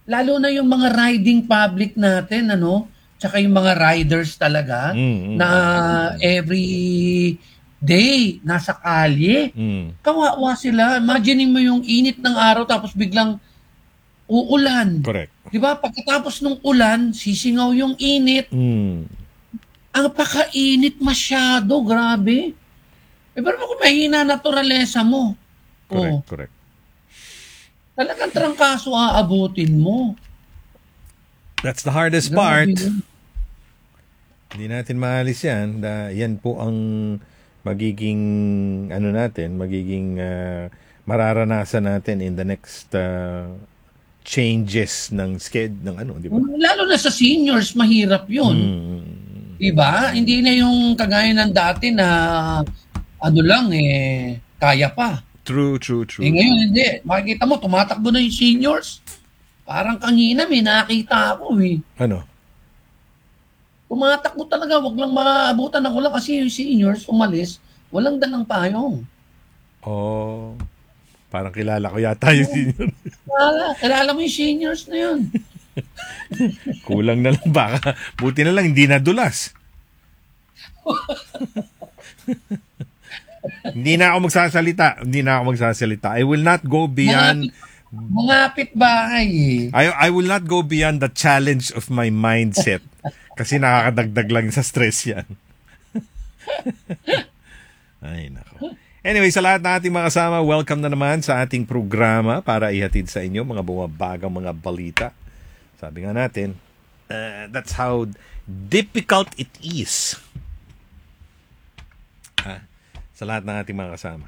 lalo na yung mga riding public natin, ano, tsaka yung mga riders talaga na every day nasa kalye. Kawawa sila. Imagine mo yung init ng araw tapos biglang uulan. Correct. 'Di ba? Pagkatapos ng ulan, sisingaw yung init. Ang pakainit masyado, grabe. Pero kung mahina naturalesa mo. Correct. Talagang trangkaso aabutin mo. That's the hardest part. Hindi natin maalis yan. Yan po ang magiging magiging mararanasan natin in the next changes ng schedule ng di ba? Lalo na sa seniors, mahirap 'yun. Di ba? Hindi na yung kagaya ng dati na kaya pa. True. Ngayon hindi. Makikita mo, tumatakbo na yung seniors. Parang kanina may nakita ako Ano? Tumatakbo talaga, wag lang maabutan ng ulan kasi yung seniors umalis, walang dalang payong. Oh, parang kilala ko yata yung senior. Kilala mo yung seniors na yun. Kulang na lang baka. Buti na lang hindi nadulas. Hindi na ako magsasalita. I will not go beyond Mangapit bahay I will not go beyond the challenge of my mindset. Kasi nakakadagdag lang sa stress yan. Ay, nako. Anyway, sa lahat ng ating mga kasama, welcome na naman sa ating programa para ihatid sa inyo mga bumabagang mga balita. Sabi nga natin, that's how difficult it is. Sa lahat ng ating mga kasama.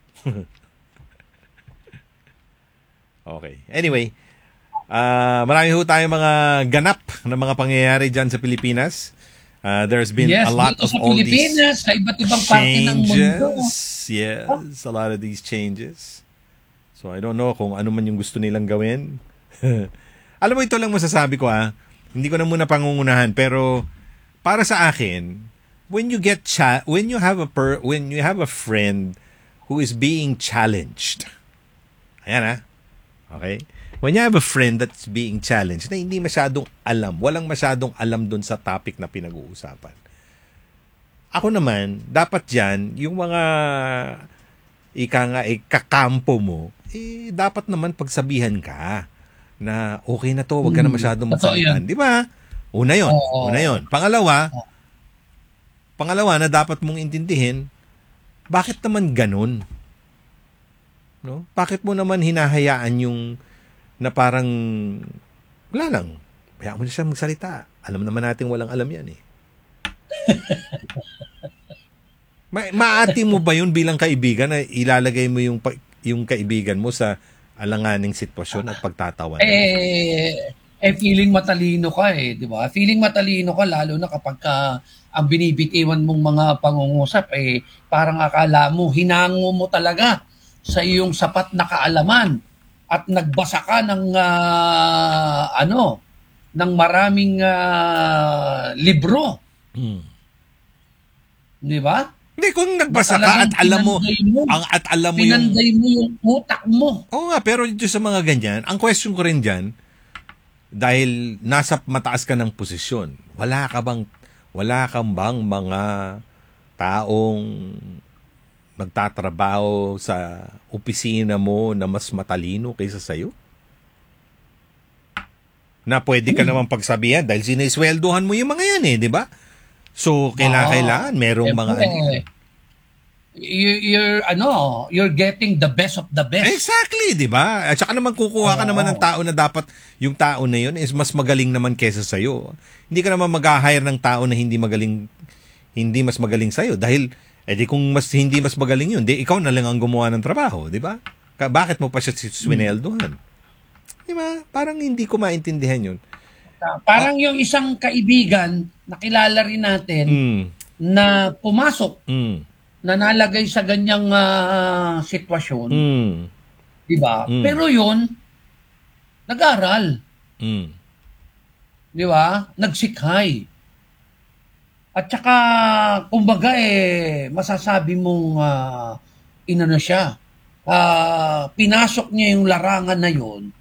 Okay. Anyway, marami ho tayong mga ganap na mga pangyayari dyan sa Pilipinas. There's been a lot of all these sa iba't ibang parte ng mundo. Yes, a lot of these changes. So I don't know kung ano man yung gusto nilang gawin. Alam mo, ito lang masasabi ko Hindi ko na muna pangungunahan, pero para sa akin, when you have a friend who is being challenged. Ayan okay? When you have a friend that's being challenged na hindi masyadong alam, walang masyadong alam dun sa topic na pinag-uusapan. Ako naman, dapat yan, yung mga kakampo mo, dapat naman pagsabihan ka na okay na to, wag ka na masyadong magsalitan. Di ba? Una yon. Pangalawa na dapat mong intindihin, bakit naman ganun? No? Bakit mo naman hinahayaan yung na parang wala lang. Hayaan mo na siya magsalita. Alam naman natin walang alam yan Maati mo ba yun bilang kaibigan na ilalagay mo yung kaibigan mo sa alanganing sitwasyon at pagtatawan? Feeling matalino ka di ba? Feeling matalino ka lalo na kapag ang binibitiwan mong mga pangungusap parang akala mo, hinango mo talaga sa iyong sapat na kaalaman at nagbasa ka ng ng maraming libro. Di ba? Hindi, kung nagbasa ka at alam mo pinanday mo yung utak mo. Oo nga, pero dito sa mga ganyan, ang question ko rin dyan, dahil nasa mataas ka ng posisyon, wala kang bang mga taong nagtatrabaho sa opisina mo na mas matalino kaysa sa'yo? Na pwede ka naman pagsabihan dahil sinisweldohan mo yung mga yan di ba? So, kailangan merong mga you're getting the best of the best. Exactly, di ba? At saka naman kukuha ka naman ng tao na dapat yung tao na yun is mas magaling naman kaysa sa'yo. Hindi ka naman mag-hire ng tao na hindi mas magaling sa'yo dahil kung hindi mas magaling yun, ikaw na lang ang gumawa ng trabaho, di ba? Bakit mo pa siya swineldohan? Di ba? Parang hindi ko maintindihan yun. Parang yung isang kaibigan, nakilala rin natin, na pumasok, na nalagay sa ganyang sitwasyon. Di ba? Pero yun, nag-aral. Di ba? Nagsikhay. At saka, kumbaga masasabi mong inano siya, pinasok niya yung larangan na yun